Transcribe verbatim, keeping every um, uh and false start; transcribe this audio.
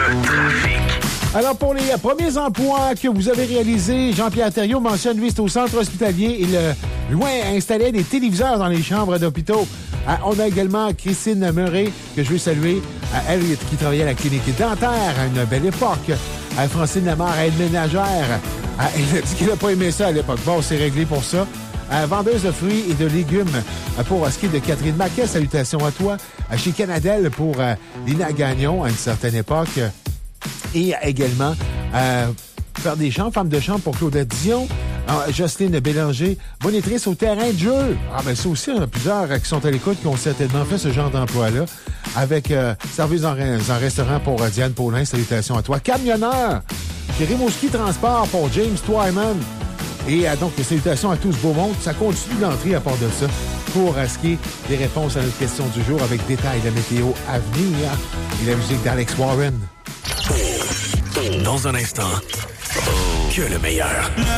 Le trafic. Alors, pour les premiers emplois que vous avez réalisés, Jean-Pierre Thériault mentionne, lui, c'est au centre hospitalier. Il, euh, loin, installait des téléviseurs dans les chambres d'hôpitaux. Euh, on a également Christine Murray, que je veux saluer. Euh, elle, qui travaillait à la clinique dentaire à une belle époque. Euh, Francine Lamar, aide ménagère. Euh, elle a dit qu'elle n'a pas aimé ça à l'époque. Bon, c'est réglé pour ça. Euh, vendeuse de fruits et de légumes euh, pour ce qui est de Catherine Maquet. Salutations à toi. Euh, chez Canadel pour euh, Lina Gagnon à une certaine époque. Et également, euh, faire des chants, femme de chambre pour Claudette Dion. Euh, Jocelyne Bélanger, monitrice au terrain de jeu. Ah ben ça aussi, on a plusieurs qui sont à l'écoute qui ont certainement fait ce genre d'emploi-là. Avec euh, serveuse en, en restaurant pour euh, Diane Paulin. Salutations à toi. Camionneur chez Rimouski Transport pour James Twyman. Et euh, donc, salutations à tous, beau monde. Ça continue d'entrer à part de ça pour euh, ce qui est des réponses à notre question du jour avec détail de météo à venir et la musique d'Alex Warren. Dans un instant, que le meilleur.